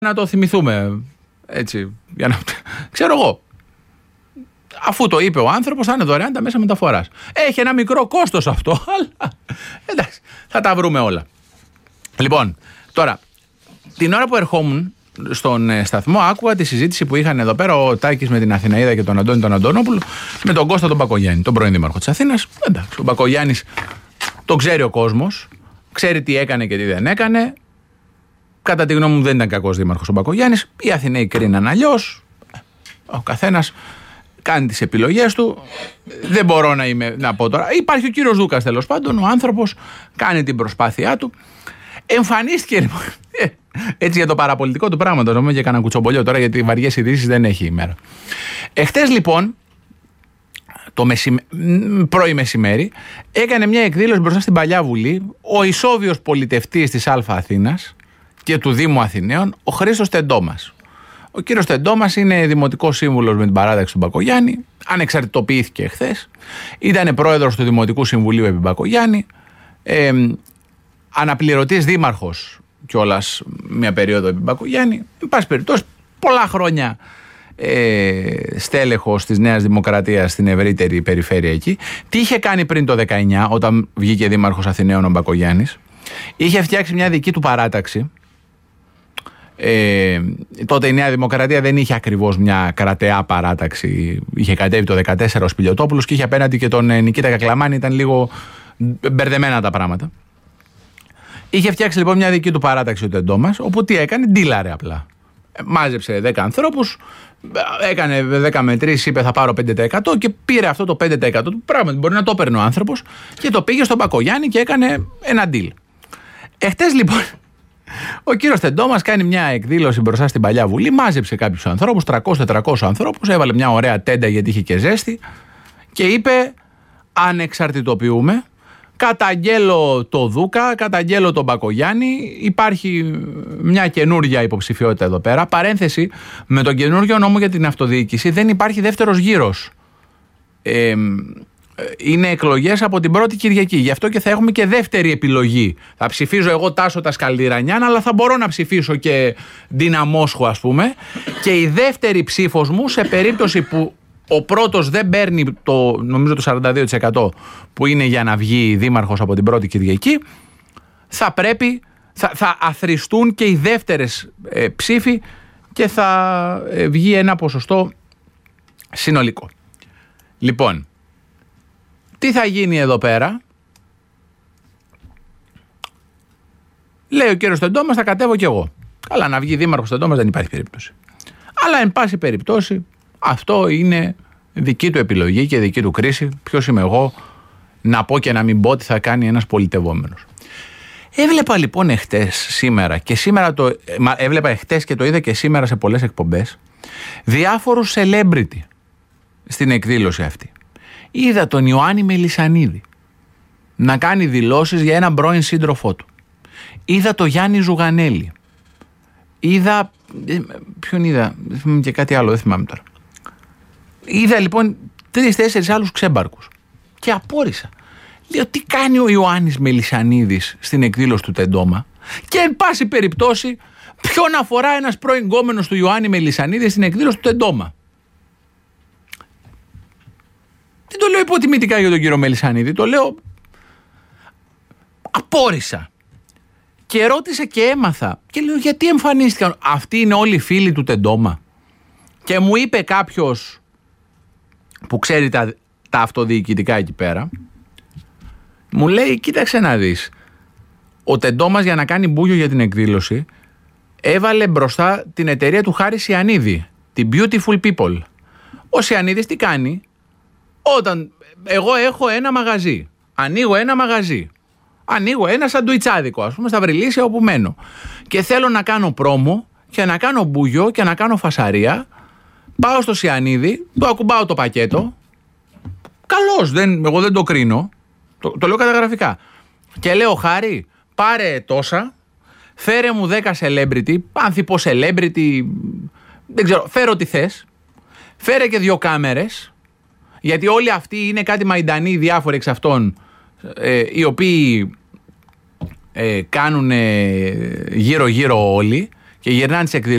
να το θυμηθούμε. Έτσι, για να... Ξέρω εγώ. Αφού το είπε ο άνθρωπος, θα είναι δωρεάν τα μέσα μεταφοράς. Έχει ένα μικρό κόστος αυτό, αλλά εντάξει, θα τα βρούμε όλα. Λοιπόν, τώρα, την ώρα που ερχόμουν στον σταθμό, άκουγα τη συζήτηση που είχαν εδώ πέρα ο Τάκης με την Αθηναίδα και τον Αντώνη τον Αντωνόπουλο με τον Κώστα τον Μπακογιάννη, τον πρώην δήμαρχο της Αθήνας. Εντάξει, ο Μπακογιάννης τον ξέρει ο κόσμος, ξέρει τι έκανε και τι δεν έκανε. Κατά τη γνώμη μου δεν ήταν κακός δήμαρχος ο Μπακογιάννης. Οι Αθηναίοι κρίναν αλλιώς. Ο καθένας κάνει τις επιλογές του. Δεν μπορώ να πω τώρα. Υπάρχει ο κύριος Δούκας, τέλος πάντων. Ο άνθρωπος κάνει την προσπάθειά του. Εμφανίστηκε λοιπόν. Έτσι για το παραπολιτικό του πράγματος. Νομίζω και κανένα κουτσομπολιό τώρα, γιατί βαριές ειδήσεις δεν έχει η μέρα. Εχθές λοιπόν, το πρωί μεσημέρι, έκανε μια εκδήλωση μπροστά στην Παλιά Βουλή ο ισόβιος πολιτευτής της Α Αθήνας και του Δήμου Αθηναίων, ο Χρήστος Τεντόμας. Ο κύριος Τεντόμας είναι δημοτικός σύμβουλος με την παράταξη του Μπακογιάννη, ανεξαρτητοποιήθηκε εχθές, ήταν πρόεδρος του Δημοτικού Συμβουλίου επί Μπακογιάννη, αναπληρωτής δήμαρχος κιόλας μια περίοδο επί Μπακογιάννη, εν πάση περιπτώσει πολλά χρόνια στέλεχος της Νέας Δημοκρατίας στην ευρύτερη περιφέρεια εκεί. Τι είχε κάνει πριν το 19, όταν βγήκε δήμαρχος Αθηναίων ο Μπακογιάννης? Είχε φτιάξει μια δική του παράταξη. Τότε η Νέα Δημοκρατία δεν είχε ακριβώς μια κρατεά παράταξη. Είχε κατέβει το 14 ο Σπηλιοτόπουλος και είχε απέναντι και τον Νικήτα Κακλαμάνη. Ήταν λίγο μπερδεμένα τα πράγματα. Είχε φτιάξει λοιπόν μια δική του παράταξη ο Τεντόμας, όπου τι έκανε? Ντύλαρε απλά. Μάζεψε 10 ανθρώπους, έκανε 10 με 3, είπε θα πάρω 5% και πήρε αυτό το 5% του. Πράγματι μπορεί να το έπαιρνε ο άνθρωπος και το πήγε στον Μπακογιάννη και έκανε ένα deal. Εχθές λοιπόν ο κύριος Τεντόμας κάνει μια εκδήλωση μπροστά στην Παλιά Βουλή, μάζεψε κάποιους ανθρώπους, 300-400 ανθρώπους, έβαλε μια ωραία τέντα γιατί είχε και ζέστη και είπε ανεξαρτητοποιούμε, καταγγέλλω το Δούκα, καταγγέλλω τον Μπακογιάννη, υπάρχει μια καινούργια υποψηφιότητα εδώ πέρα. Παρένθεση, με τον καινούργιο νόμο για την αυτοδιοίκηση δεν υπάρχει δεύτερος γύρος. Είναι εκλογές από την πρώτη Κυριακή. Γι' αυτό και θα έχουμε και δεύτερη επιλογή. Θα ψηφίζω εγώ Τάσο τα Σκαλδιρανιάν, αλλά θα μπορώ να ψηφίσω και Ντίνα Μόσχο, ας πούμε. Και η δεύτερη ψήφος μου, σε περίπτωση που ο πρώτος δεν παίρνει νομίζω το 42% που είναι για να βγει δήμαρχος από την πρώτη Κυριακή, θα αθροιστούν και οι δεύτερες ψήφοι και θα βγει ένα ποσοστό συνολικό. Λοιπόν, τι θα γίνει εδώ πέρα? Λέει ο κύριος Τεντόμας, θα κατέβω κι εγώ. Καλά, να βγει δήμαρχος Τεντόμας δεν υπάρχει περίπτωση. Αλλά εν πάση περιπτώσει αυτό είναι δική του επιλογή και δική του κρίση. Ποιος είμαι εγώ να πω και να μην πω τι θα κάνει ένας πολιτευόμενος? Έβλεπα λοιπόν έβλεπα εχθές και το είδα και σήμερα σε πολλές εκπομπές, διάφορους celebrity στην εκδήλωση αυτή. Είδα τον Ιωάννη Μελισσανίδη να κάνει δηλώσεις για έναν πρώην σύντροφό του. Είδα τον Γιάννη Ζουγανέλη. Είδα... Ποιον είδα? Και κάτι άλλο, δεν θυμάμαι τώρα. Είδα λοιπόν 3-4 άλλους ξέμπαρκους. Και απόρρισα. Λέω, τι κάνει ο Ιωάννης Μελισσανίδης στην εκδήλωση του Τεντόμα? Και εν πάση περιπτώσει, ποιον αφορά ένας πρώην γκόμενος του Ιωάννη Μελισσανίδη στην εκδήλωση του Τεντόμα? Δεν το λέω υποτιμητικά για τον κύριο Μελισσανίδη, το λέω... Απόρρισα. Και ρώτησα και έμαθα. Και λέω, γιατί εμφανίστηκαν? Αυτοί είναι όλοι φίλοι του Τεντόμα? Και μου είπε κάποιος που ξέρει τα αυτοδιοικητικά εκεί πέρα, μου λέει, κοίταξε να δεις, ο Τεντόμας για να κάνει μπούγιο για την εκδήλωση έβαλε μπροστά την εταιρεία του Χάρη Σιανίδη, την Beautiful People. Ο Σιανίδης τι κάνει? Όταν εγώ έχω ένα μαγαζί, ανοίγω ένα σαντουιτσάδικο, ας πούμε, στα Βρυλίσια όπου μένω, και θέλω να κάνω πρόμο και να κάνω μπούγιο και να κάνω φασαρία, πάω στο Σιανίδη, του ακουμπάω το πακέτο, καλώς, εγώ δεν το κρίνω, το λέω καταγραφικά, και λέω, Χάρη, πάρε τόσα, φέρε μου 10 celebrity, άνθιπο celebrity, δεν ξέρω, φέρε ό,τι θες, φέρε και 2 κάμερες, γιατί όλοι αυτοί είναι κάτι μαϊντανοί διάφοροι εξ αυτών, οι οποίοι κάνουν γύρω-γύρω όλοι Και γυρνάνε τις εκδηλώσεις.